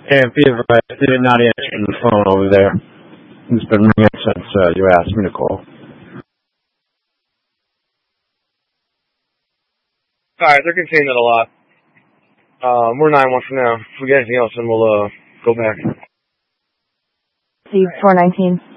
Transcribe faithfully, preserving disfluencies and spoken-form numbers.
And be advised, they did not answer the phone over there. It's been ringing since uh, you asked me to call. Alright, they're containing it a lot. Um, we're nine one for now. If we get anything else, then we'll uh, go back. Steve, four nineteen.